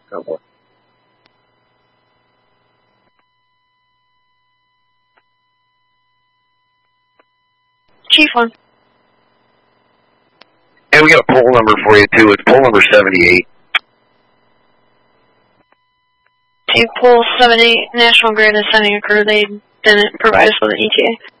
Cowboy. Chief 1. And we got a poll number for you, too. It's poll number 78. Team Pool 78, National Grid is sending a crew. They didn't provide us with an ETA.